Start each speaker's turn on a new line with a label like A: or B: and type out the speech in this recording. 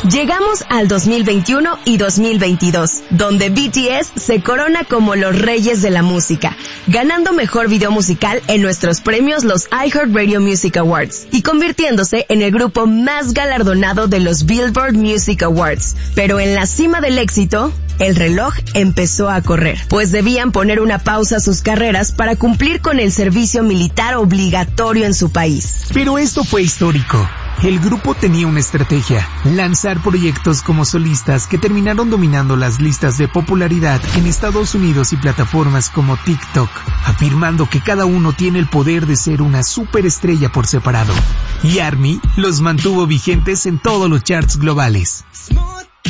A: Llegamos al 2021 y 2022, donde BTS se corona como los reyes de la música, ganando mejor video musical en nuestros premios los iHeartRadio Music Awards y convirtiéndose en el grupo más galardonado de los Billboard Music Awards. Pero en la cima del éxito, el reloj empezó a correr, pues debían poner una pausa a sus carreras para cumplir con el servicio militar obligatorio en su país.
B: Pero esto fue histórico. El grupo tenía una estrategia: lanzar proyectos como solistas que terminaron dominando las listas de popularidad en Estados Unidos y plataformas como TikTok, afirmando que cada uno tiene el poder de ser una superestrella por separado. Y ARMY los mantuvo vigentes en todos los charts globales.